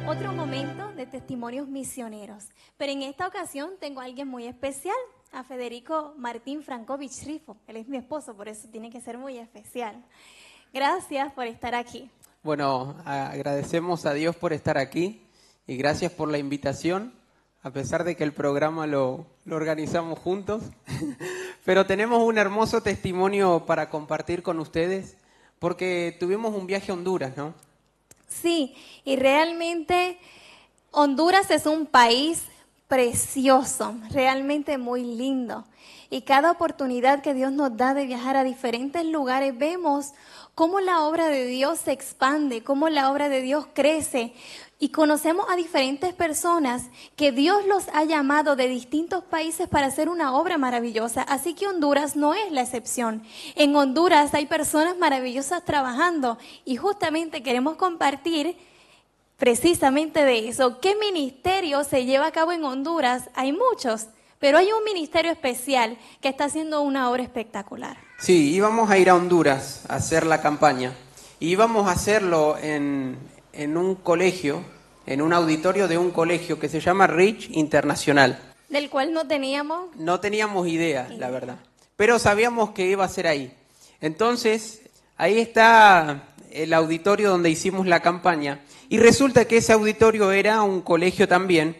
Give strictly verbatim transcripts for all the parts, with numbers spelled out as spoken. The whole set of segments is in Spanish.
Otro momento de testimonios misioneros, pero en esta ocasión tengo a alguien muy especial, a Federico Martín Frankovich Rifo. Él es mi esposo, por eso tiene que ser muy especial. Gracias por estar aquí. Bueno, agradecemos a Dios por estar aquí y gracias por la invitación, a pesar de que el programa lo, lo organizamos juntos, pero tenemos un hermoso testimonio para compartir con ustedes, porque tuvimos un viaje a Honduras, ¿no? Sí, y realmente Honduras es un país precioso, realmente muy lindo. Y cada oportunidad que Dios nos da de viajar a diferentes lugares, vemos cómo la obra de Dios se expande, cómo la obra de Dios crece. Y conocemos a diferentes personas que Dios los ha llamado de distintos países para hacer una obra maravillosa. Así que Honduras no es la excepción. En Honduras hay personas maravillosas trabajando y justamente queremos compartir precisamente de eso. ¿Qué ministerio se lleva a cabo en Honduras? Hay muchos, pero hay un ministerio especial que está haciendo una obra espectacular. Sí, íbamos a ir a Honduras a hacer la campaña. Y íbamos a hacerlo en, en un colegio, en un auditorio de un colegio que se llama Rich Internacional. Del cual no teníamos... No teníamos idea, idea, la verdad. Pero sabíamos que iba a ser ahí. Entonces, ahí está el auditorio donde hicimos la campaña. Y resulta que ese auditorio era un colegio también.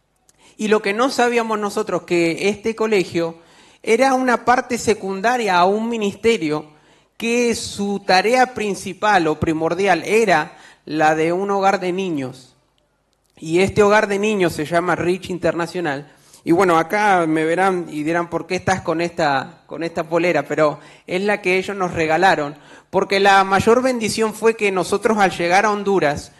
Y lo que no sabíamos nosotros, que este colegio era una parte secundaria a un ministerio que su tarea principal o primordial era la de un hogar de niños. Y este hogar de niños se llama Rich Internacional. Y bueno, acá me verán y dirán, ¿por qué estás con esta, con esta polera? Pero es la que ellos nos regalaron. Porque la mayor bendición fue que nosotros al llegar a Honduras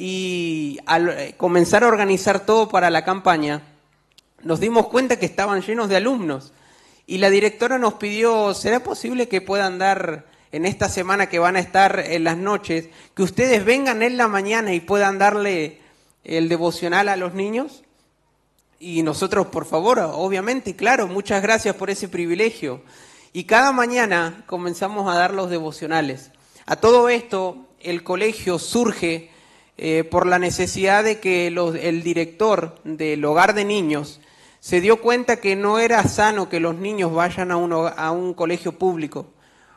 y al comenzar a organizar todo para la campaña, nos dimos cuenta que estaban llenos de alumnos. Y la directora nos pidió, ¿será posible que puedan dar en esta semana que van a estar en las noches, que ustedes vengan en la mañana y puedan darle el devocional a los niños? Y nosotros, por favor, obviamente, claro, muchas gracias por ese privilegio. Y cada mañana comenzamos a dar los devocionales. A todo esto, el colegio surge eh, por la necesidad de que los, el director del hogar de niños se dio cuenta que no era sano que los niños vayan a un, a un colegio público,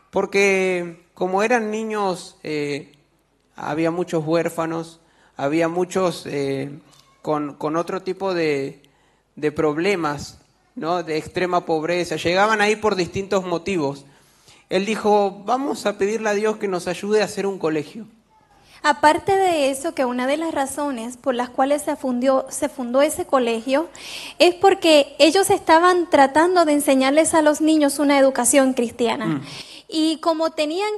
porque como eran niños, eh, había muchos huérfanos, había muchos eh, con, con otro tipo de, de problemas, ¿no? De extrema pobreza, llegaban ahí por distintos motivos. Él dijo, vamos a pedirle a Dios que nos ayude a hacer un colegio. Aparte de eso, que una de las razones por las cuales se fundó, se fundó ese colegio es porque ellos estaban tratando de enseñarles a los niños una educación cristiana. Mm. Y como tenían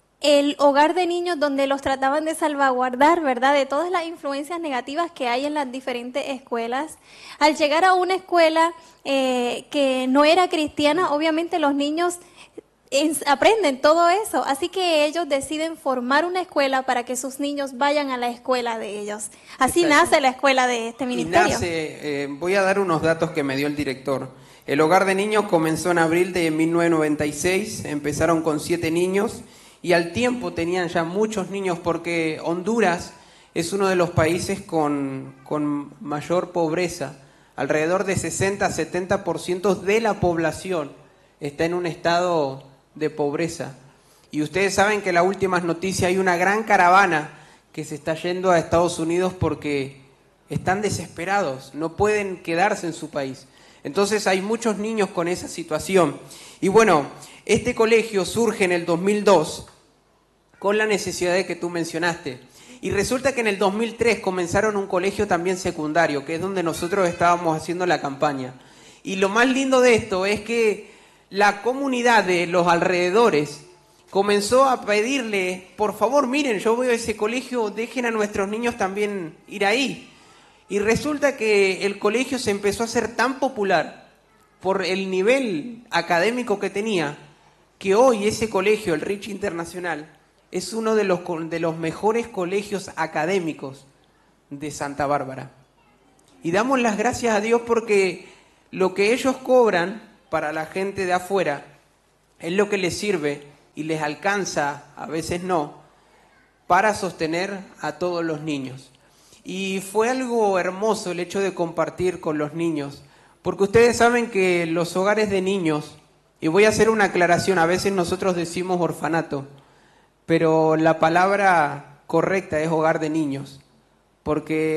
el hogar de niños donde los trataban de salvaguardar, ¿verdad?, de todas las influencias negativas que hay en las diferentes escuelas, al llegar a una escuela eh, que no era cristiana, obviamente los niños aprenden todo eso, así que ellos deciden formar una escuela para que sus niños vayan a la escuela de ellos. Así Exacto. nace la escuela de este ministerio. Y nace, eh, voy a dar unos datos que me dio el director. El hogar de niños comenzó en abril de mil novecientos noventa y seis, empezaron con siete niños y al tiempo tenían ya muchos niños porque Honduras es uno de los países con, con mayor pobreza. Alrededor de sesenta a setenta por ciento de la población está en un estado de pobreza. Y ustedes saben que en las últimas noticias hay una gran caravana que se está yendo a Estados Unidos porque están desesperados, no pueden quedarse en su país. Entonces hay muchos niños con esa situación. Y bueno, este colegio surge en el dos mil dos con la necesidad de que tú mencionaste. Y resulta que en el dos mil tres comenzaron un colegio también secundario, que es donde nosotros estábamos haciendo la campaña. Y lo más lindo de esto es que la comunidad de los alrededores comenzó a pedirle, por favor, miren, yo voy a ese colegio, dejen a nuestros niños también ir ahí. Y resulta que el colegio se empezó a hacer tan popular por el nivel académico que tenía, que hoy ese colegio, el Rich Internacional, es uno de los, de los mejores colegios académicos de Santa Bárbara. Y damos las gracias a Dios porque lo que ellos cobran para la gente de afuera es lo que les sirve y les alcanza, a veces no, para sostener a todos los niños. y fue algo hermoso el hecho de compartir con los niños, porque ustedes saben que los hogares de niños, y voy a hacer una aclaración, a veces nosotros decimos orfanato, pero la palabra correcta es hogar de niños, porque